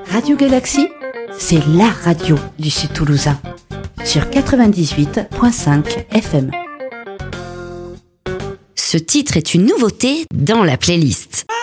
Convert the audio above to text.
Radio Galaxie, c'est la radio du Sud Toulousain. Sur 98.5 FM. Ce titre est une nouveauté dans la playlist.